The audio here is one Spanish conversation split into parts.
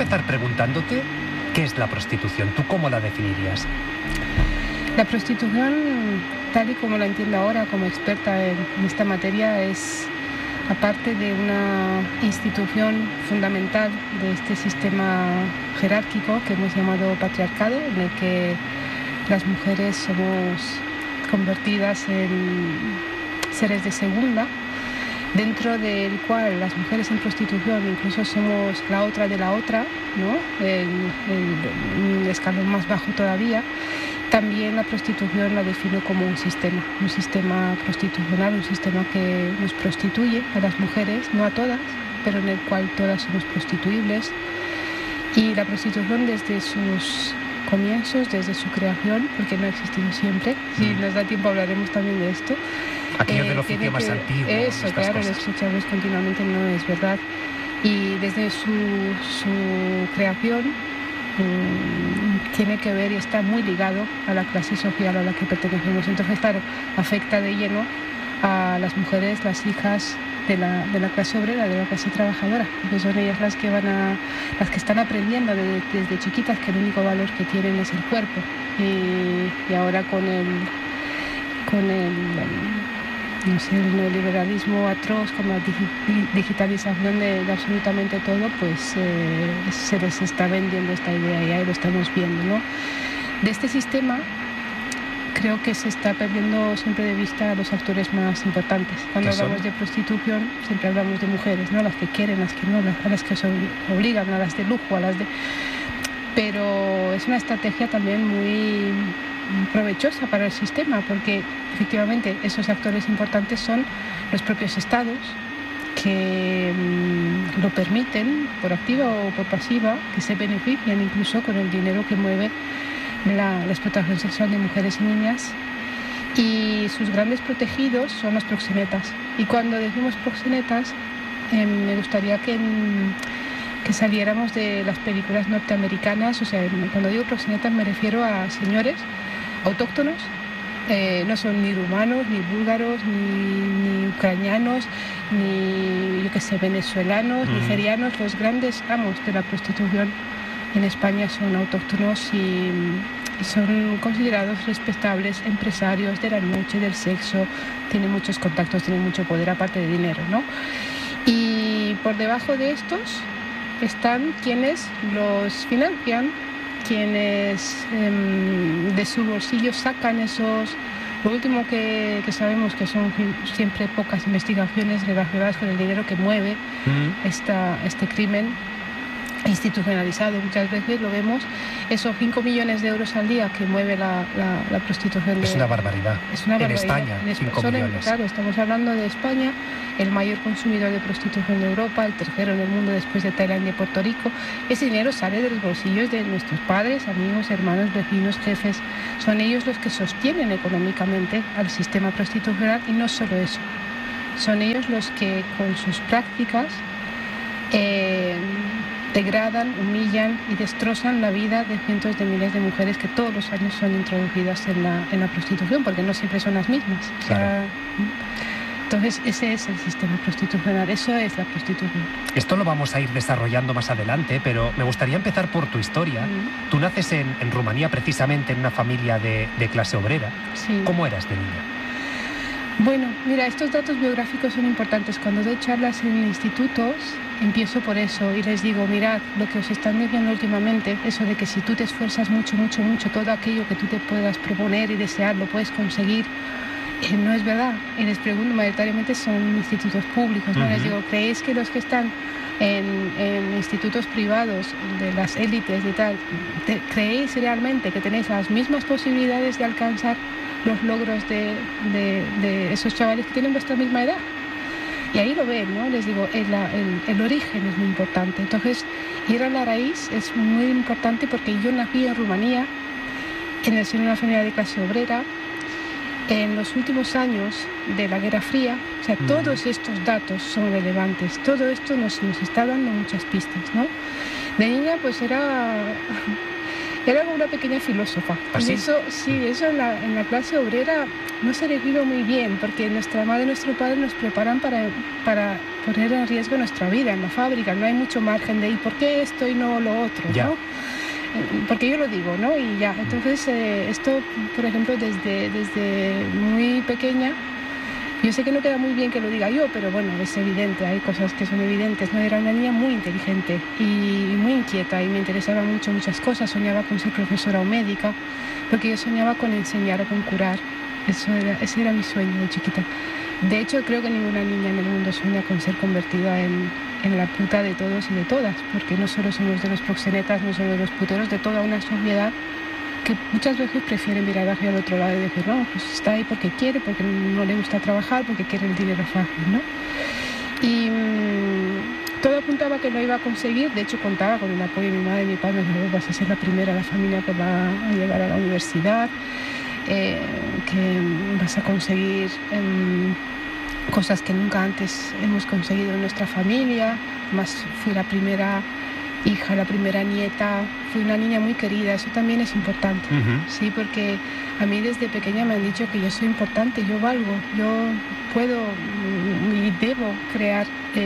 empezar preguntándote qué es la prostitución. ¿Tú cómo la definirías? La prostitución, tal y como la entiendo ahora como experta en esta materia, es, aparte de una institución fundamental de este sistema jerárquico que hemos llamado patriarcado, en el que las mujeres somos convertidas en seres de segunda, dentro del cual las mujeres en prostitución incluso somos la otra de la otra, ¿no? El escalón más bajo todavía. También la prostitución la defino como un sistema prostitucional, un sistema que nos prostituye a las mujeres, no a todas, pero en el cual todas somos prostituibles. Y la prostitución desde sus comienzos, desde su creación, porque no ha existido siempre, si nos da tiempo hablaremos también de esto. Aquello del oficio más antiguo. Eso, claro, lo escuchamos continuamente, no es verdad. Y desde su creación tiene que ver y está muy ligado a la clase social a la que pertenecemos. Entonces, claro, afecta de lleno a las mujeres, las hijas de la clase obrera, de la clase trabajadora, porque son ellas las que están aprendiendo desde chiquitas que el único valor que tienen es el cuerpo. Y ahora con el neoliberalismo atroz, con la digitalización de absolutamente todo, pues se les está vendiendo esta idea y ahí lo estamos viendo, ¿no? De este sistema creo que se está perdiendo siempre de vista a los actores más importantes. Cuando hablamos de prostitución siempre hablamos de mujeres, ¿no? Las que quieren, las que no, a las que se obligan, a las de lujo, a las de... Pero es una estrategia también muy provechosa para el sistema, porque efectivamente esos actores importantes son los propios estados que lo permiten por activa o por pasiva, que se benefician incluso con el dinero que mueve la explotación sexual de mujeres y niñas, y sus grandes protegidos son los proxenetas. Y cuando decimos proxenetas, me gustaría que saliéramos de las películas norteamericanas. O sea, cuando digo proxenetas me refiero a señores autóctonos, no son ni rumanos, ni búlgaros, ni ucranianos, ni venezolanos, nigerianos. Los grandes amos de la prostitución en España son autóctonos y son considerados respetables empresarios de la noche, del sexo, tienen muchos contactos, tienen mucho poder aparte de dinero, ¿no? Y por debajo de estos están quienes los financian, quienes de su bolsillo sacan esos... Lo último que sabemos, que son siempre pocas investigaciones relacionadas con el dinero que mueve este crimen institucionalizado. Muchas veces lo vemos, esos 5 millones de euros al día que mueve la prostitución. Es una barbaridad. Es una barbaridad. En España, 5 millones. Claro, estamos hablando de España, el mayor consumidor de prostitución de Europa, el tercero en el mundo después de Tailandia y Puerto Rico. Ese dinero sale de los bolsillos de nuestros padres, amigos, hermanos, vecinos, jefes. Son ellos los que sostienen económicamente al sistema prostitucional, y no solo eso. Son ellos los que con sus prácticas degradan, humillan y destrozan la vida de cientos de miles de mujeres que todos los años son introducidas en la prostitución, porque no siempre son las mismas. Claro. O sea, entonces ese es el sistema prostitucional, eso es la prostitución. Esto lo vamos a ir desarrollando más adelante, pero me gustaría empezar por tu historia. Tú naces en Rumanía, precisamente en una familia de clase obrera. Sí. ¿Cómo eras de niña? Bueno, mira, estos datos biográficos son importantes. Cuando doy charlas en institutos, empiezo por eso y les digo, mirad, lo que os están diciendo últimamente, eso de que si tú te esfuerzas mucho, mucho, mucho, todo aquello que tú te puedas proponer y desear, lo puedes conseguir, no es verdad. Y les pregunto, mayoritariamente son institutos públicos, ¿no? Les digo, ¿creéis que los que están en institutos privados de las élites y tal, creéis realmente que tenéis las mismas posibilidades de alcanzar los logros de esos chavales que tienen vuestra misma edad? Y ahí lo ven, ¿no? Les digo, el origen es muy importante. Entonces, ir a la raíz es muy importante, porque yo nací en Rumanía, en el seno de una familia de clase obrera, en los últimos años de la Guerra Fría. O sea, todos estos datos son relevantes. Todo esto nos está dando muchas pistas, ¿no? De niña, pues era Era como una pequeña filósofa. ¿Ah, sí? Eso en la clase obrera no se recibe muy bien, porque nuestra madre y nuestro padre nos preparan para poner en riesgo nuestra vida en la fábrica. No hay mucho margen de ¿y por qué esto y no lo otro? Ya. ¿No? Porque yo lo digo, ¿no? Y ya. Entonces, esto, por ejemplo, desde muy pequeña, yo sé que no queda muy bien que lo diga yo, pero bueno, es evidente, hay cosas que son evidentes, ¿no? Era una niña muy inteligente y muy inquieta y me interesaban muchas cosas. Soñaba con ser profesora o médica, porque yo soñaba con enseñar o con curar. Ese era mi sueño de chiquita. De hecho, creo que ninguna niña en el mundo sueña con ser convertida en la puta de todos y de todas, porque no solo somos de los proxenetas, no solo de los puteros, de toda una sociedad que muchas veces prefiere mirar hacia el otro lado y decir, no, pues está ahí porque quiere, porque no le gusta trabajar, porque quiere el dinero fácil, ¿no? Y todo apuntaba que lo iba a conseguir. De hecho, contaba con el apoyo de mi madre y mi padre. Me vas a ser la primera de la familia que va a llegar a la universidad, que vas a conseguir cosas que nunca antes hemos conseguido en nuestra familia. Más fui la primera hija, la primera nieta, fui una niña muy querida, eso también es importante, sí, porque a mí desde pequeña me han dicho que yo soy importante, yo valgo, yo puedo y debo creer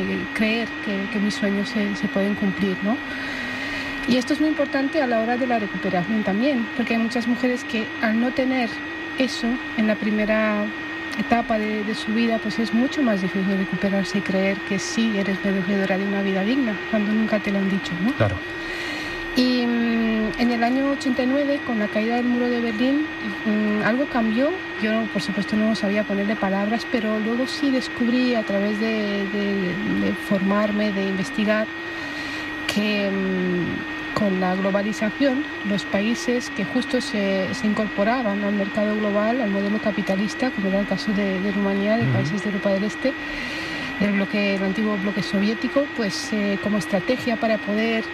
que mis sueños se pueden cumplir, ¿no? Y esto es muy importante a la hora de la recuperación también, porque hay muchas mujeres que al no tener eso en la primera etapa de su vida, pues es mucho más difícil recuperarse y creer que sí eres merecedora de una vida digna, cuando nunca te lo han dicho, ¿no? Claro. Y en el año 89, con la caída del muro de Berlín, algo cambió. Yo, por supuesto, no sabía ponerle palabras, pero luego sí descubrí a través de formarme, de investigar, que con la globalización, los países que justo se incorporaban al mercado global, al modelo capitalista, como era el caso de Rumanía, de países de Europa del Este, del antiguo bloque soviético, pues como estrategia para poder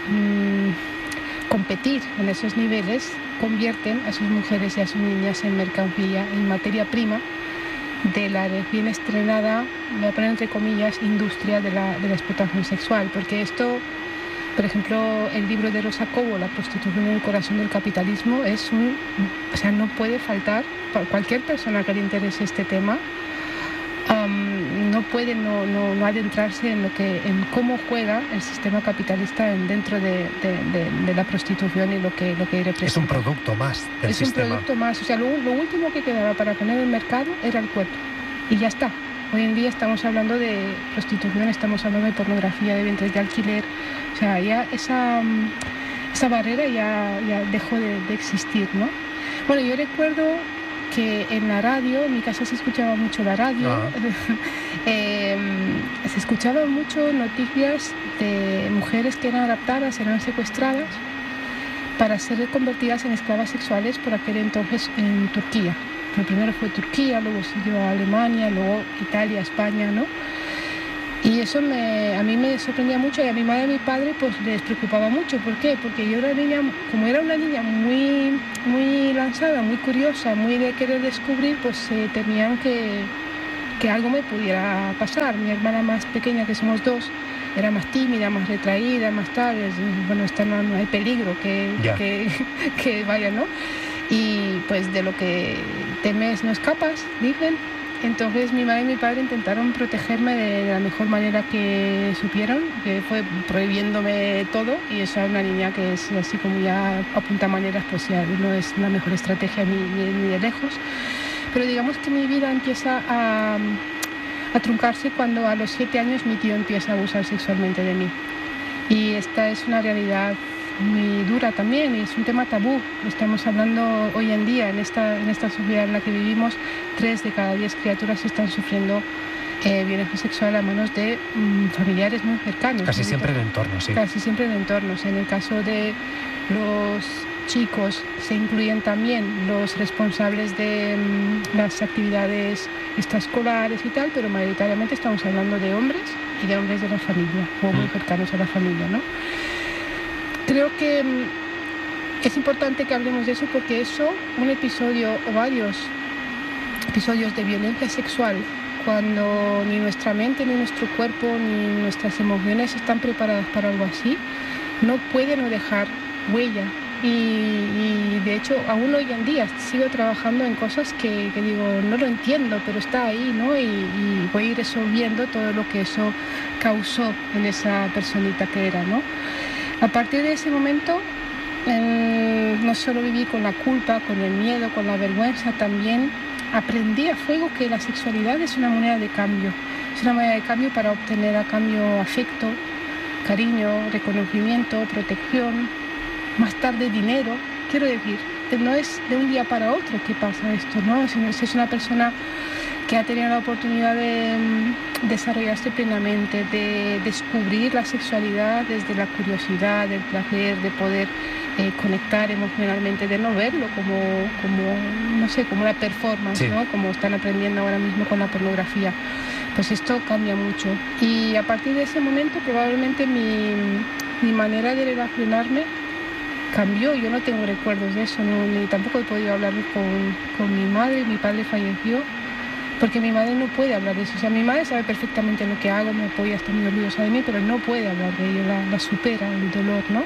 competir en esos niveles, convierten a sus mujeres y a sus niñas en mercancía, en materia prima de la recién estrenada, voy a poner entre comillas, industria de la explotación sexual, porque esto, por ejemplo, el libro de Rosa Cobo, La prostitución en el corazón del capitalismo, o sea, no puede faltar, para cualquier persona que le interese este tema, no puede no adentrarse en cómo juega el sistema capitalista dentro de la prostitución y lo que representa. Es un producto más del sistema. Es un producto más, o sea, lo último que quedaba para poner en el mercado era el cuerpo, y ya está. Hoy en día estamos hablando de prostitución, estamos hablando de pornografía, de vientres de alquiler, o sea, ya esa barrera ya dejó de existir, ¿no? Bueno, yo recuerdo que en la radio, en mi casa se escuchaba mucho la radio, se escuchaban mucho noticias de mujeres que eran raptadas, eran secuestradas para ser reconvertidas en esclavas sexuales por aquel entonces en Turquía. Pero primero fue Turquía, luego siguió a Alemania, luego Italia, España, ¿no? Y eso a mí me sorprendía mucho, y a mi madre y a mi padre pues les preocupaba mucho. ¿Por qué? Porque yo como era una niña muy, muy lanzada, muy curiosa, muy de querer descubrir, pues temían que algo me pudiera pasar. Mi hermana más pequeña, que somos dos, era más tímida, más retraída, más tal. Bueno, no hay peligro que vaya, ¿no? Y pues de lo que temes no escapas, dicen. Entonces mi madre y mi padre intentaron protegerme de la mejor manera que supieron, que fue prohibiéndome todo, y esa es una niña que es así como ya apunta maneras, pues ya no es la mejor estrategia ni de lejos. Pero digamos que mi vida empieza a truncarse cuando a los 7 años mi tío empieza a abusar sexualmente de mí. Y esta es una realidad muy dura también, y es un tema tabú. Estamos hablando hoy en día, en esta sociedad en la que vivimos, 3 de cada 10 criaturas están sufriendo violencia sexual a manos de familiares muy cercanos. Casi siempre en entornos, sí. Casi siempre en entornos. En el caso de los chicos se incluyen también los responsables de las actividades extraescolares y tal, pero mayoritariamente estamos hablando de hombres y de hombres de la familia, o muy cercanos a la familia, ¿no? Creo que es importante que hablemos de eso, porque un episodio o varios episodios de violencia sexual, cuando ni nuestra mente, ni nuestro cuerpo, ni nuestras emociones están preparadas para algo así, no puede no dejar huella y de hecho aún hoy en día sigo trabajando en cosas que digo, no lo entiendo, pero está ahí, ¿no? Y voy a ir resolviendo todo lo que eso causó en esa personita que era, ¿no? A partir de ese momento no solo viví con la culpa, con el miedo, con la vergüenza, también aprendí a fuego que la sexualidad es una moneda de cambio. Es una moneda de cambio para obtener a cambio afecto, cariño, reconocimiento, protección, más tarde dinero. Quiero decir, no es de un día para otro que pasa esto, ¿no? Si es una persona que ha tenido la oportunidad de desarrollarse plenamente, de descubrir la sexualidad desde la curiosidad, el placer, de poder conectar emocionalmente, de no verlo como no sé, como una performance, sí, ¿no? Como están aprendiendo ahora mismo con la pornografía. Pues esto cambia mucho. Y a partir de ese momento probablemente mi manera de relacionarme cambió. Yo no tengo recuerdos de eso, ni tampoco he podido hablar con mi madre. Mi padre falleció porque mi madre no puede hablar de eso. O sea, mi madre sabe perfectamente lo que hago, me apoya, está muy orgullosa de mí, pero no puede hablar de ello, la supera el dolor, ¿no?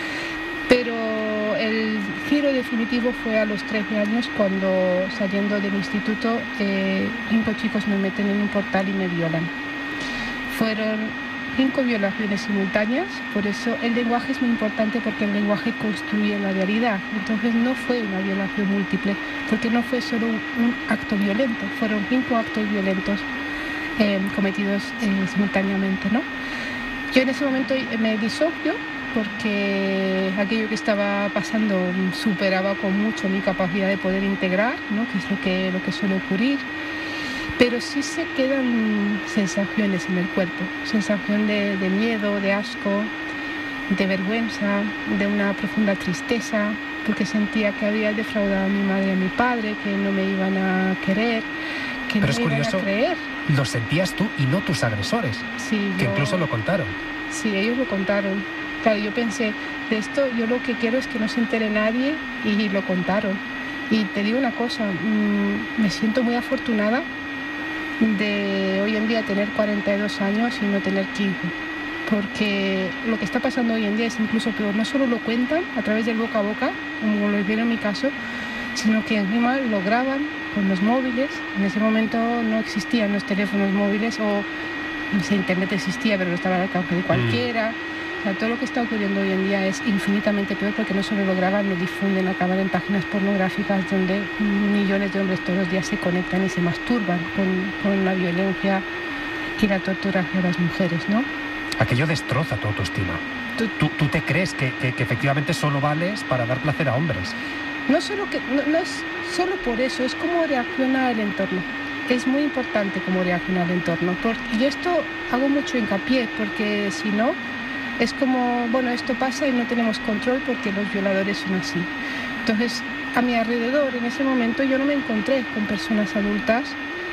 Pero el giro definitivo fue a los 13 años cuando, saliendo del instituto, 5 chicos me meten en un portal y me violan. Fueron 5 violaciones simultáneas, por eso el lenguaje es muy importante, porque el lenguaje construye la realidad. Entonces no fue una violación múltiple, porque no fue solo un acto violento, fueron 5 actos violentos cometidos simultáneamente, ¿no? Yo en ese momento me disocio porque aquello que estaba pasando superaba con mucho mi capacidad de poder integrar, ¿no? Que es lo que suele ocurrir. Pero sí se quedan sensaciones en el cuerpo, sensación de miedo, de asco, de vergüenza, de una profunda tristeza, porque sentía que había defraudado a mi madre y a mi padre, que no me iban a querer, que pero no me iban a creer. Lo sentías tú y no tus agresores, sí, que incluso lo contaron. Sí, ellos lo contaron. Claro, yo pensé, de esto yo lo que quiero es que no se entere nadie, y lo contaron. Y te digo una cosa, me siento muy afortunada de hoy en día tener 42 años y no tener 15, porque lo que está pasando hoy en día es incluso peor. No solo lo cuentan a través del boca a boca, como lo hicieron en mi caso, sino que encima lo graban con los móviles. En ese momento no existían los teléfonos móviles, o no sé, internet existía, pero no estaba al alcance de cualquiera. O sea, todo lo que está ocurriendo hoy en día es infinitamente peor, porque no solo lo graban, lo difunden, acaban en páginas pornográficas donde millones de hombres todos los días se conectan y se masturban con la violencia y la tortura hacia las mujeres, ¿no? Aquello destroza tu autoestima. ¿Tú te crees que efectivamente solo vales para dar placer a hombres? No es solo por eso, es cómo reacciona el entorno. Es muy importante cómo reacciona el entorno. Y esto hago mucho hincapié, porque si no, es como, bueno, esto pasa y no tenemos control porque los violadores son así. Entonces, a mi alrededor, en ese momento, yo no me encontré con personas adultas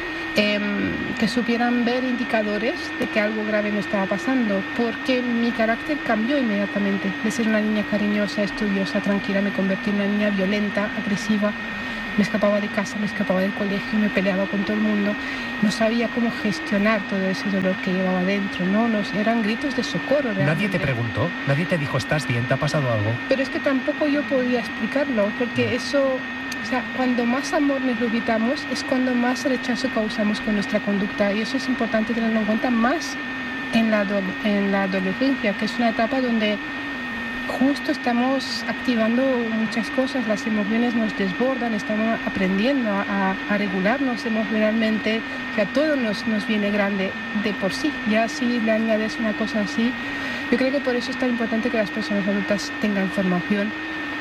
que supieran ver indicadores de que algo grave me estaba pasando, porque mi carácter cambió inmediatamente. De ser una niña cariñosa, estudiosa, tranquila, me convertí en una niña violenta, agresiva. Me escapaba de casa, me escapaba del colegio, me peleaba con todo el mundo. No sabía cómo gestionar todo ese dolor que llevaba dentro, ¿no? Eran gritos de socorro realmente. ¿Nadie te preguntó? ¿Nadie te dijo, estás bien, te ha pasado algo? Pero es que tampoco yo podía explicarlo, porque eso, o sea, cuando más amor necesitamos es cuando más rechazo causamos con nuestra conducta, y eso es importante tenerlo en cuenta, más en la adolescencia, que es una etapa donde justo estamos activando muchas cosas, las emociones nos desbordan, estamos aprendiendo a regularnos emocionalmente, o sea, todo nos viene grande de por sí. Ya si le añades una cosa así, yo creo que por eso es tan importante que las personas adultas tengan formación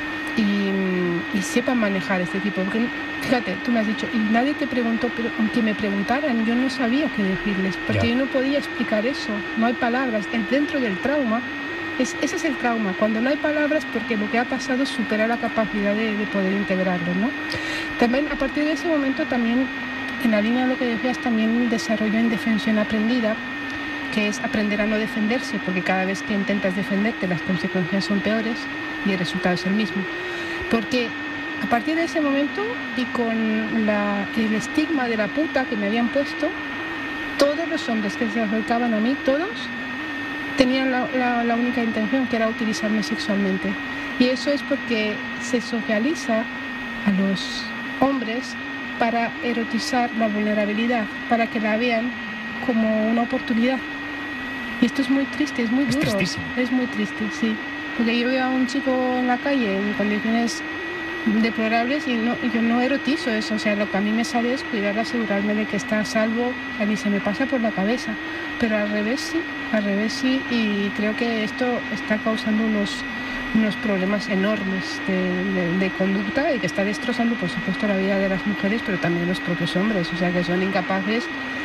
y sepan manejar este tipo. Porque, fíjate, tú me has dicho, y nadie te preguntó, pero aunque me preguntaran, yo no sabía qué decirles, porque yo no podía explicar eso, no hay palabras. Dentro del trauma, ese es el trauma, cuando no hay palabras, porque lo que ha pasado supera la capacidad de poder integrarlo, ¿no? También, a partir de ese momento, también, en la línea de lo que decías, también desarrollo indefensión aprendida, que es aprender a no defenderse, porque cada vez que intentas defenderte, las consecuencias son peores y el resultado es el mismo. Porque a partir de ese momento, y con el estigma de la puta que me habían puesto, todos los hombres que se acercaban a mí, todos, tenían la única intención, que era utilizarme sexualmente. Y eso es porque se socializa a los hombres para erotizar la vulnerabilidad, para que la vean como una oportunidad. Y esto es muy triste, es muy duro. Es tristísimo. Es muy triste, sí. Porque yo veo a un chico en la calle en condiciones deplorables y yo no erotizo eso. O sea, lo que a mí me sale es cuidar, asegurarme de que está a salvo, ni se me pasa por la cabeza. Pero al revés sí, y creo que esto está causando unos problemas enormes de conducta y que está destrozando, por supuesto, la vida de las mujeres, pero también de los propios hombres. O sea, que son incapaces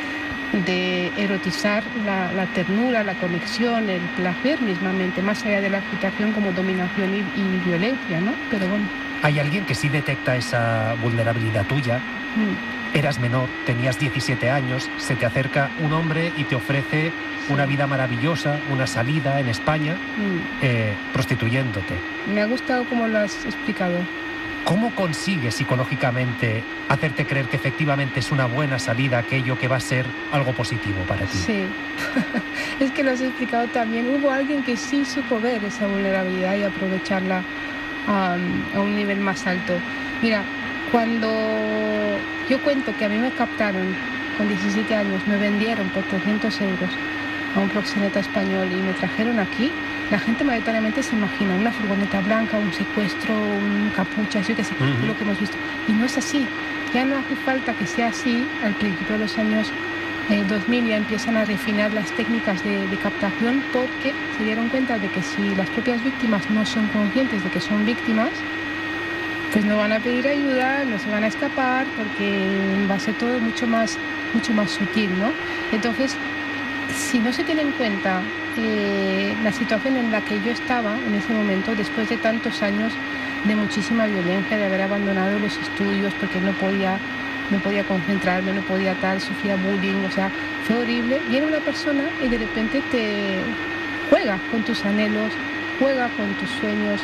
de erotizar la ternura, la conexión, el placer mismamente, más allá de la excitación como dominación y violencia, ¿no? Pero bueno. ¿Hay alguien que sí detecta esa vulnerabilidad tuya? Eras menor, tenías 17 años, se te acerca un hombre y te ofrece una vida maravillosa, una salida en España, prostituyéndote. Me ha gustado cómo lo has explicado. ¿Cómo consigues psicológicamente hacerte creer que efectivamente es una buena salida aquello que va a ser algo positivo para ti? Sí, es que lo has explicado también. Hubo alguien que sí supo ver esa vulnerabilidad y aprovecharla a un nivel más alto. Mira, cuando yo cuento que a mí me captaron con 17 años, me vendieron por 300 euros a un proxeneta español y me trajeron aquí, la gente mayoritariamente se imagina una furgoneta blanca, un secuestro, un capucha, yo qué sé, lo que hemos visto. Y no es así. Ya no hace falta que sea así. Al principio de los años 2000 ya empiezan a refinar las técnicas de captación, porque se dieron cuenta de que si las propias víctimas no son conscientes de que son víctimas, pues no van a pedir ayuda, no se van a escapar, porque va a ser todo mucho más sutil, ¿no? Entonces, si no se tiene en cuenta la situación en la que yo estaba en ese momento, después de tantos años de muchísima violencia, de haber abandonado los estudios porque no podía concentrarme, no podía tal, sufría bullying, o sea, fue horrible. Viene una persona y de repente te juega con tus anhelos, juega con tus sueños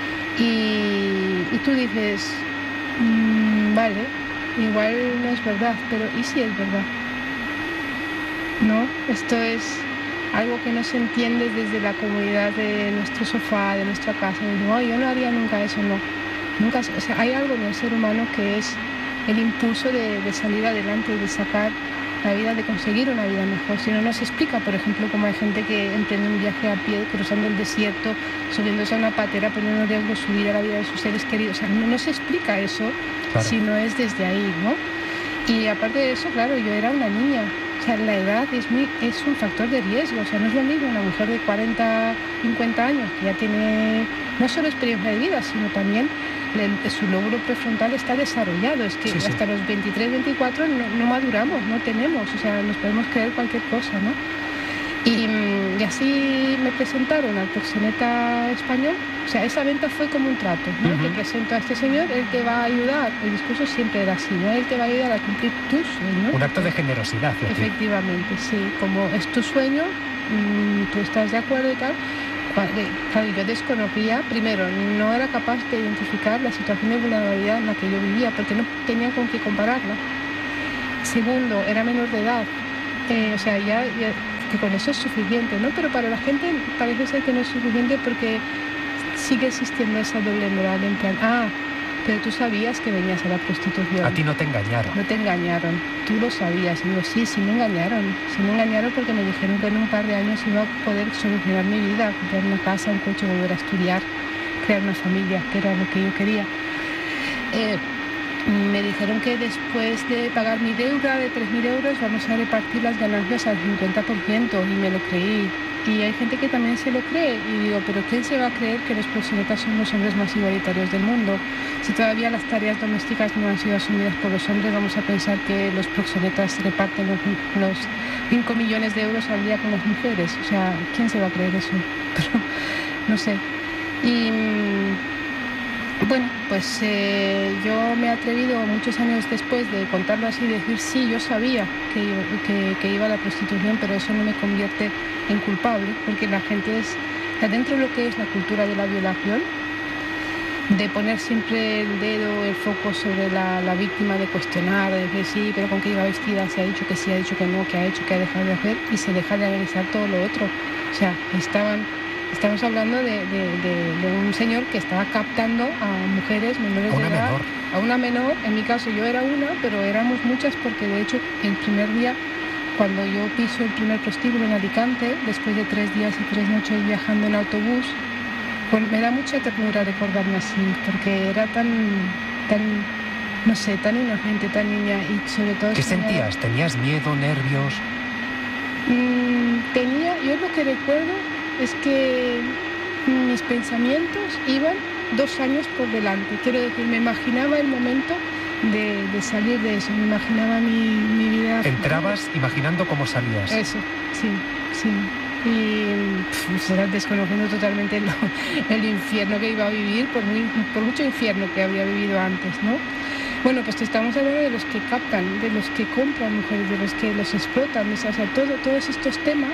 y tú dices, vale, igual no es verdad, pero ¿y si es verdad? No, esto es algo que no se entiende desde la comodidad de nuestro sofá, de nuestra casa. Y digo, yo no haría nunca eso, no. Nunca, o sea, hay algo en el ser humano que es el impulso de salir adelante, de sacar la vida, de conseguir una vida mejor. Si no nos explica, por ejemplo, cómo hay gente que emprende un viaje a pie, cruzando el desierto, subiéndose a una patera, poniendo en riesgo su vida, la vida de sus seres queridos. O sea, no se explica eso, claro, si no es desde ahí, ¿no? Y aparte de eso, claro, yo era una niña. O sea, la edad es un factor de riesgo. O sea, no es lo mismo una mujer de 40, 50 años que ya tiene no solo experiencia de vida, sino también su lóbulo prefrontal está desarrollado. Es que hasta los 23, 24 no maduramos, no tenemos. O sea, nos podemos creer cualquier cosa, ¿no? Y así me presentaron al proxeneta español. O sea, esa venta fue como un trato, ¿no? Te presento a este señor, él te va a ayudar. El discurso siempre era así, ¿no? Él te va a ayudar a cumplir tus sueños. Un acto de generosidad. Efectivamente, sí. Como es tu sueño, tú estás de acuerdo y tal. Claro, yo desconocía, primero, no era capaz de identificar la situación de vulnerabilidad en la que yo vivía, porque no tenía con qué compararla. Segundo, era menor de edad. O sea, ya que con eso es suficiente, ¿no? Pero para la gente parece ser que no es suficiente, porque sigue existiendo esa doble moral en plan, pero tú sabías que venías a la prostitución. A ti no te engañaron. No te engañaron, tú lo sabías. Y digo, sí me engañaron. Sí me engañaron porque me dijeron que en un par de años iba a poder solucionar mi vida, comprar una casa, un coche, volver a estudiar, crear una familia, que era lo que yo quería. Me dijeron que después de pagar mi deuda de 3.000 euros vamos a repartir las ganancias al 50%, y me lo creí. Y hay gente que también se lo cree, y digo, pero ¿quién se va a creer que los proxenetas son los hombres más igualitarios del mundo? Si todavía las tareas domésticas no han sido asumidas por los hombres, vamos a pensar que los proxenetas reparten los 5 millones de euros al día con las mujeres. O sea, ¿quién se va a creer eso? Pero no sé. Y bueno, pues yo me he atrevido muchos años después de contarlo así, decir, sí, yo sabía que iba a la prostitución, pero eso no me convierte en culpable, porque la gente dentro de lo que es la cultura de la violación, de poner siempre el dedo, el foco sobre la víctima, de cuestionar, de decir, sí, pero con qué iba vestida, se ha dicho que sí, ha dicho que no, que ha hecho, que ha dejado de hacer, y se deja de analizar todo lo otro. O O sea, estamos hablando de un señor que estaba captando a mujeres menores de edad. A una menor. En mi caso yo era una, pero éramos muchas porque de hecho el primer día, cuando yo piso el primer prostíbulo en Alicante, después de 3 días y 3 noches viajando en autobús, pues me da mucha ternura recordarme así, porque era tan no sé, tan inocente, tan niña y sobre todo... ¿Qué sentías? ¿Tenías miedo, nervios? Yo lo que recuerdo es que mis pensamientos iban 2 años por delante. Quiero decir, me imaginaba el momento de salir de eso, me imaginaba mi vida. ¿Entrabas imaginando cómo salías? Eso, sí. Y era desconociendo totalmente el infierno que iba a vivir, por mucho infierno que había vivido antes, ¿no? Bueno, pues estamos hablando de los que captan, de los que compran mujeres, de los que los explotan, o sea, todos estos temas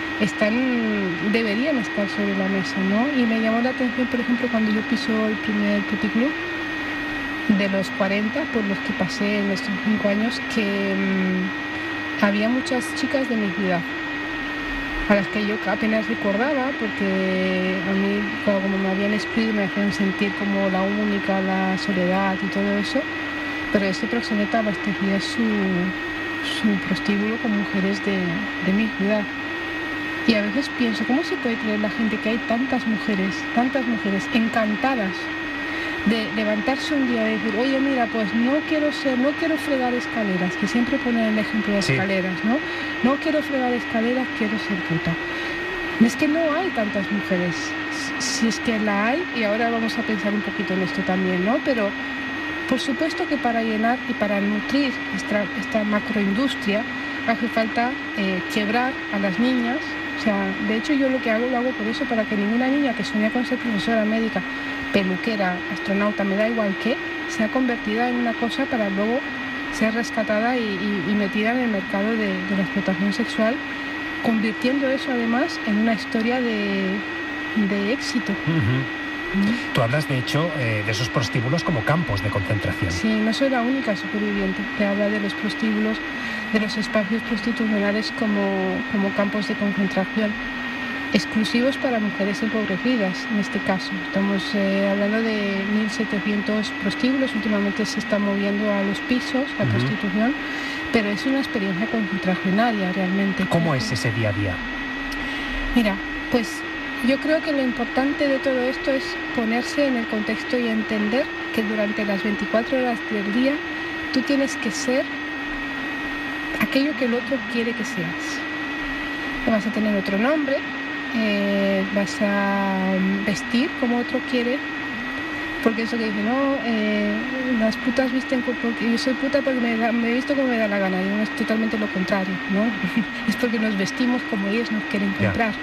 deberían estar sobre la mesa, ¿no? Y me llamó la atención, por ejemplo, cuando yo piso el primer puticlub, de los 40 por los que pasé en estos 5 años, que había muchas chicas de mi ciudad, a las que yo apenas recordaba, porque a mí, como me habían excluido, me hacían sentir como la única, la soledad y todo eso, pero este proxeneta abastecía su prostíbulo con mujeres de mi ciudad. Y a veces pienso, ¿cómo se puede creer la gente que hay tantas mujeres encantadas de levantarse un día y decir, oye, mira, pues no quiero fregar escaleras, que siempre ponen el ejemplo de escaleras, ¿no? No quiero fregar escaleras, quiero ser puta. Es que no hay tantas mujeres, si es que la hay, y ahora vamos a pensar un poquito en esto también, ¿no? Pero por supuesto que para llenar y para nutrir esta macroindustria hace falta quebrar a las niñas. O sea, de hecho yo lo hago por eso, para que ninguna niña que sueña con ser profesora, médica, peluquera, astronauta, me da igual qué, sea convertida en una cosa para luego ser rescatada y metida en el mercado de la explotación sexual, convirtiendo eso además en una historia de éxito. Tú hablas, de hecho, de esos prostíbulos como campos de concentración. Sí, no soy la única superviviente que habla de los prostíbulos, de los espacios prostitucionales como campos de concentración exclusivos para mujeres empobrecidas. En este caso estamos hablando de 1.700 prostíbulos. Últimamente se está moviendo a los pisos la prostitución, pero es una experiencia concentracionaria realmente. ¿Cómo es ese día a día? Mira, pues yo creo que lo importante de todo esto es ponerse en el contexto y entender que durante las 24 horas del día tú tienes que ser aquello que el otro quiere que seas. Vas a tener otro nombre, vas a vestir como otro quiere, porque eso que dice, no, las putas visten porque yo soy puta porque me he visto como me da la gana, y no, es totalmente lo contrario, ¿no? Es porque nos vestimos como ellos nos quieren comprar.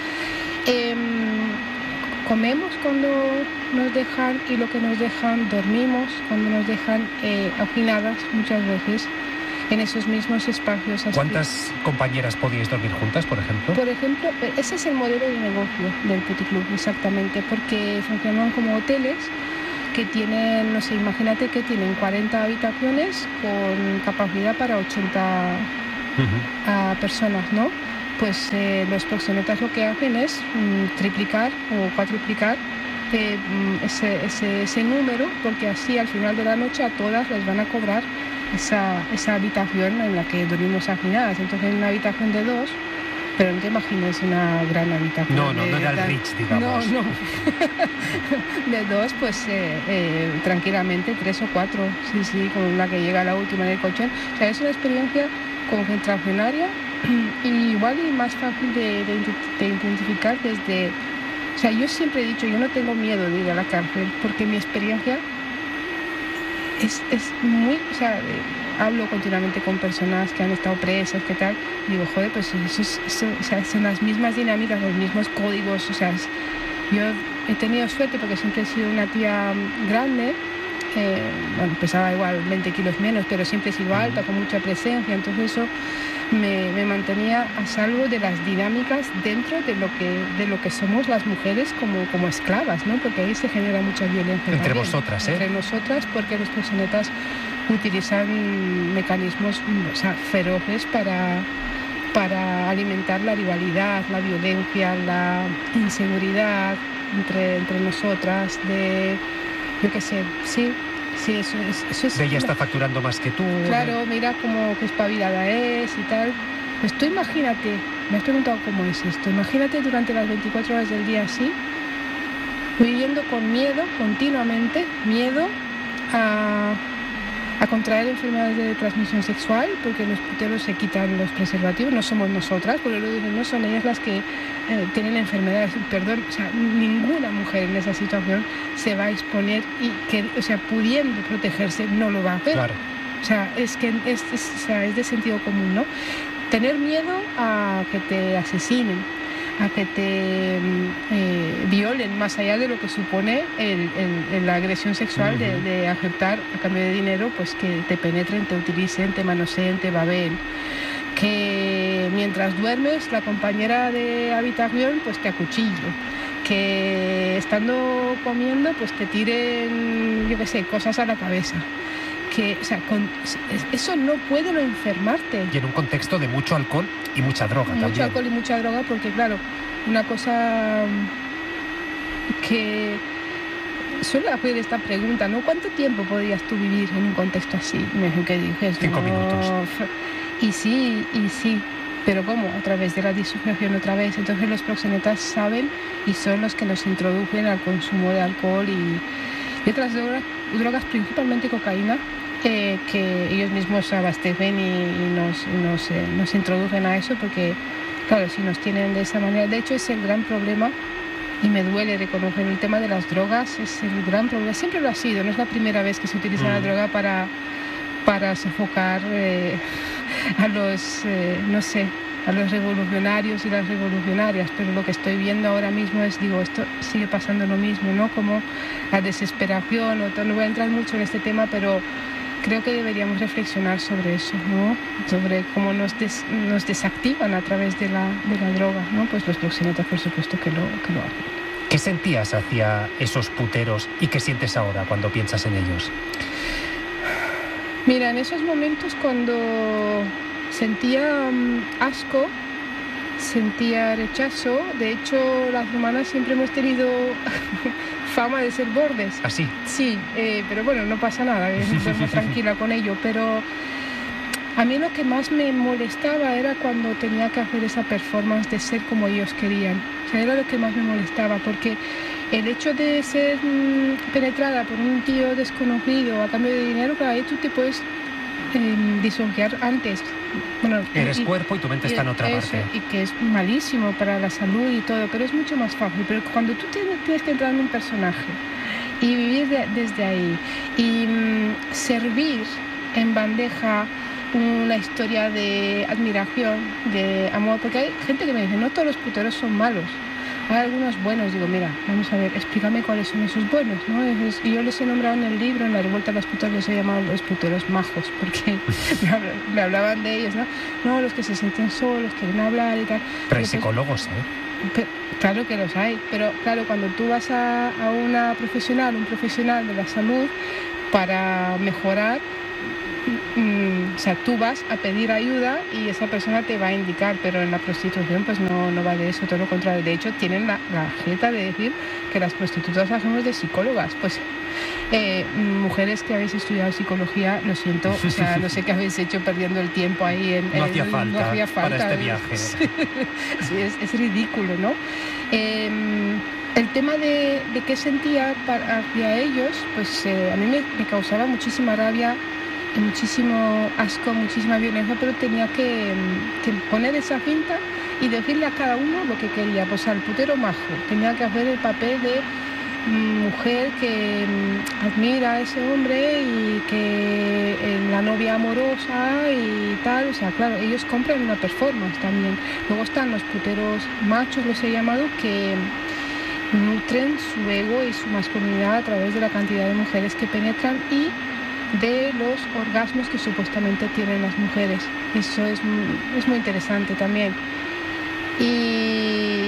Comemos cuando nos dejan y lo que nos dejan, dormimos cuando nos dejan, hacinadas muchas veces en esos mismos espacios. ¿Cuántas compañeras podíais dormir juntas, por ejemplo? Por ejemplo, ese es el modelo de negocio del puticlub, exactamente, porque funcionan como hoteles que tienen, no sé, imagínate que tienen 40 habitaciones con capacidad para 80 personas, ¿no? Pues los proxenetas lo que hacen es triplicar o cuatriplicar ese número, porque así al final de la noche a todas les van a cobrar esa habitación en la que dormimos hacinadas. Entonces en una habitación de 2, pero no te imagines una gran habitación. No era el Rich, digamos. No. De 2, pues tranquilamente 3 o 4, sí, con la que llega la última en el colchón. O sea, es una experiencia concentracionaria y igual y más fácil de identificar desde... O sea, yo siempre he dicho, yo no tengo miedo de ir a la cárcel, porque mi experiencia es muy... O sea, hablo continuamente con personas que han estado presas, ¿qué tal? Y digo, joder, pues son las mismas dinámicas, los mismos códigos. O sea, yo he tenido suerte porque siempre he sido una tía grande. Pesaba igual 20 kilos menos, pero siempre he sido alta, con mucha presencia. Entonces eso me mantenía a salvo de las dinámicas dentro de lo que somos las mujeres como esclavas, ¿no? Porque ahí se genera mucha violencia entre también. Vosotras, Entre nosotras, porque los proxenetas utilizan mecanismos, o sea, feroces para para alimentar la rivalidad, la violencia, la inseguridad entre nosotras, yo qué sé, sí, eso es... De ella está facturando más que tú. Claro, mira cómo que espabilada es y tal. Pues tú imagínate, me has preguntado cómo es esto, imagínate durante las 24 horas del día así, viviendo con miedo, continuamente, miedo a contraer enfermedades de transmisión sexual, porque los puteros se quitan los preservativos, no somos nosotras, porque lo dicen, no son ellas las que tienen enfermedades, perdón, o sea, ninguna mujer en esa situación se va a exponer y pudiendo protegerse, no lo va a hacer. Claro. O sea, es de sentido común, ¿no? Tener miedo a que te asesinen, a que te violen, más allá de lo que supone la agresión sexual, de aceptar a cambio de dinero, pues que te penetren, te utilicen, te manoseen, te babeen. Que mientras duermes, la compañera de habitación pues te acuchille. Que estando comiendo, pues te tiren, yo qué sé, cosas a la cabeza. Que, o sea, eso no puede no enfermarte. Y en un contexto de mucho alcohol y mucha droga también. Mucho alcohol y mucha droga, porque claro, una cosa que suele hacer esta pregunta, ¿no? ¿Cuánto tiempo podrías tú vivir en un contexto así? Me dijo que dijes, 5 minutos. Y sí, pero ¿cómo? A través de la disociación otra vez. Entonces los proxenetas saben y son los que nos introducen al consumo de alcohol y otras drogas, principalmente cocaína, que ellos mismos abastecen y nos introducen a eso, porque claro, si nos tienen de esa manera, de hecho es el gran problema, y me duele reconocer el tema de las drogas, es el gran problema, siempre lo ha sido, no es la primera vez que se utiliza la droga para sofocar a los revolucionarios y las revolucionarias, pero lo que estoy viendo ahora mismo es, esto sigue pasando lo mismo, ¿no? Como la desesperación, no voy a entrar mucho en este tema, pero creo que deberíamos reflexionar sobre eso, ¿no? Sobre cómo nos desactivan a través de la droga, ¿no? Pues los proxenetas, por supuesto, que lo hacen. ¿Qué sentías hacia esos puteros y qué sientes ahora cuando piensas en ellos? Mira, en esos momentos cuando sentía asco, sentía rechazo, de hecho las humanas siempre hemos tenido fama de ser bordes. ¿Así? Sí, pero bueno, no pasa nada, duermo tranquila con ello, pero a mí lo que más me molestaba era cuando tenía que hacer esa performance de ser como ellos querían. O sea, era lo que más me molestaba, porque el hecho de ser penetrada por un tío desconocido a cambio de dinero, claro, ahí tú te puedes disociar antes. Bueno, eres cuerpo y tu mente está en otra parte. Y que es malísimo para la salud y todo, pero es mucho más fácil. Pero cuando tú tienes que entrar en un personaje y vivir desde ahí y servir en bandeja una historia de admiración, de amor, porque hay gente que me dice, no todos los puteros son malos, hay algunos buenos. Digo, mira, vamos a ver, explícame cuáles son esos buenos, ¿no? Y yo les he nombrado en el libro, en la revuelta de las putas, les he llamado los puteros majos, porque me hablaban de ellos, ¿no? No, los que se sienten solos, quieren hablar y tal. Pero hay psicólogos, Claro que los hay, pero claro, cuando tú vas a un profesional de la salud para mejorar, o sea, tú vas a pedir ayuda y esa persona te va a indicar, pero en la prostitución pues no va de eso, todo lo contrario. De hecho, tienen la jeta de decir que las prostitutas hacemos de psicólogas. Pues mujeres que habéis estudiado psicología, lo siento, o sea, no sé qué habéis hecho perdiendo el tiempo ahí. No hacía falta para este viaje. Sí, es ridículo, ¿no? El tema de qué sentía hacia ellos, pues a mí me causaba muchísima rabia, muchísimo asco, muchísima violencia, pero tenía que poner esa cinta y decirle a cada uno lo que quería. Pues al putero majo tenía que hacer el papel de mujer que admira a ese hombre y que la novia amorosa y tal. O sea, claro, ellos compran una performance también. Luego están los puteros machos, los he llamado, que nutren su ego y su masculinidad a través de la cantidad de mujeres que penetran y de los orgasmos que supuestamente tienen las mujeres. Eso es muy interesante también. Y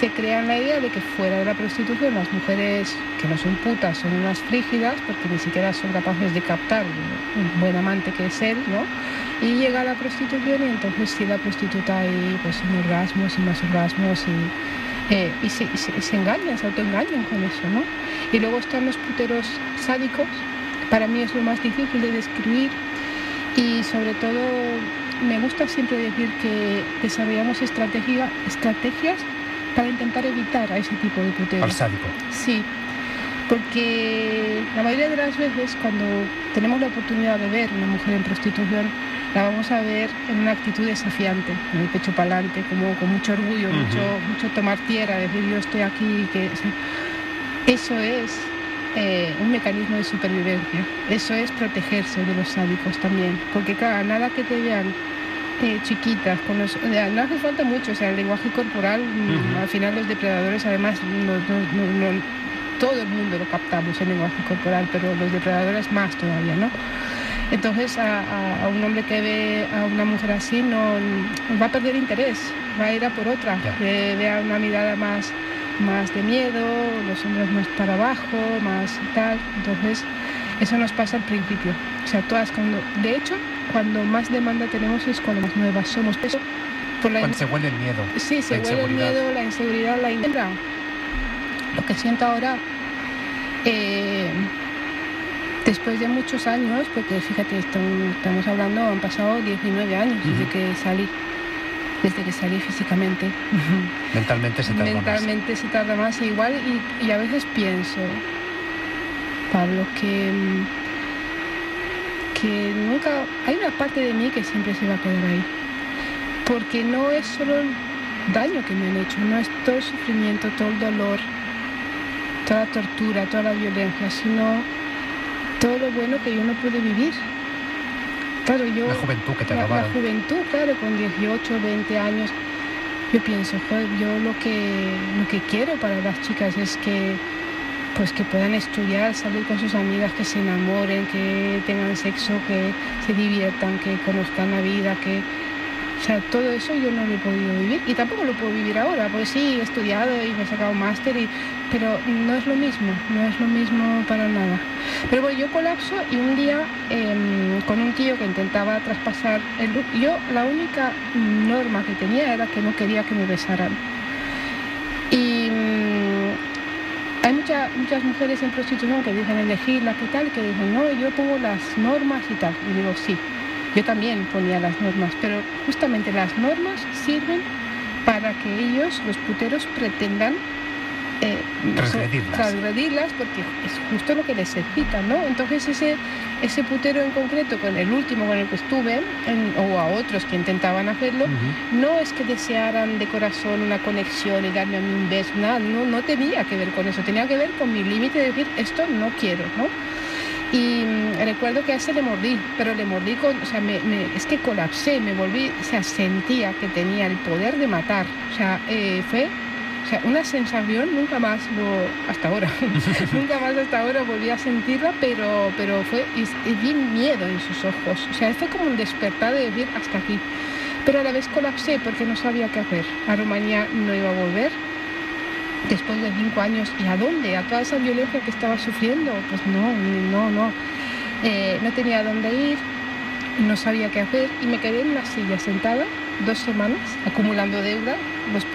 se crean la idea de que fuera de la prostitución las mujeres que no son putas son unas frígidas porque ni siquiera son capaces de captar un buen amante que es él, ¿no? Y llega a la prostitución y entonces sí, la prostituta hay pues orgasmos y más orgasmos y se engañan, se autoengañan con eso, ¿no? Y luego están los puteros sádicos, para mí es lo más difícil de describir y sobre todo me gusta siempre decir que desarrollamos estrategias para intentar evitar a ese tipo de puteros. Al sádico. Sí, porque la mayoría de las veces cuando tenemos la oportunidad de ver una mujer en prostitución, la vamos a ver en una actitud desafiante, con el pecho para adelante, como con mucho orgullo, mucho tomar tierra, decir yo estoy aquí, eso es un mecanismo de supervivencia, eso es protegerse de los sádicos también, porque claro, nada que te vean chiquitas, no hace falta mucho, o sea, el lenguaje corporal, al final los depredadores además no, todo el mundo lo captamos el lenguaje corporal, pero los depredadores más todavía, ¿no? Entonces a un hombre que ve a una mujer así no va a perder interés, va a ir a por otra, que vea una mirada más de miedo, los hombros más para abajo, más tal. Entonces eso nos pasa al principio, o sea, de hecho cuando más demanda tenemos es cuando más nuevas somos. Eso cuando se huele el miedo. Sí, se huele el miedo, la inseguridad, la inseguridad. Lo que siento ahora, después de muchos años, porque fíjate, estamos hablando, han pasado 19 años desde que salí físicamente. Mentalmente se tarda más. Mentalmente se tarda más igual y a veces pienso, Pablo, que nunca hay una parte de mí que siempre se va a quedar ahí, porque no es solo el daño que me han hecho, no es todo el sufrimiento, todo el dolor, toda la tortura, toda la violencia, sino todo lo bueno que yo no pude vivir. Claro, la juventud que te robaron. La juventud, claro, con 18, 20 años, yo pienso, joder, yo lo que quiero para las chicas es que puedan estudiar, salir con sus amigas, que se enamoren, que tengan sexo, que se diviertan, que conozcan la vida, o sea, todo eso yo no lo he podido vivir y tampoco lo puedo vivir ahora, porque sí, he estudiado y me he sacado un máster, pero no es lo mismo para nada. Pero bueno, yo colapso y un día con un tío que intentaba traspasar yo la única norma que tenía era que no quería que me besaran. Y hay muchas mujeres en prostitución que dicen elegirla, que tal, que dicen, no, yo pongo las normas y tal. Y digo, sí, yo también ponía las normas, pero justamente las normas sirven para que ellos, los puteros, pretendan transgredirlas, porque es justo lo que les excitan, ¿no? Entonces ese putero en concreto, con el último con el que estuve, o a otros que intentaban hacerlo, no es que desearan de corazón una conexión y darme a mí un beso, nada, no tenía que ver con eso, tenía que ver con mi límite de decir, esto no quiero, ¿no? Y recuerdo que a ese le mordí, pero le mordí es que colapsé, me volví, o sea, sentía que tenía el poder de matar, o sea, fue una sensación, nunca más hasta ahora volví a sentirla, pero y vi miedo en sus ojos, o sea, fue como un despertar de decir hasta aquí, pero a la vez colapsé porque no sabía qué hacer. A Rumanía no iba a volver después de 5 años, ¿y a dónde? ¿A toda esa violencia que estaba sufriendo? Pues no tenía a dónde ir, no sabía qué hacer y me quedé en una silla sentada 2 semanas acumulando deuda.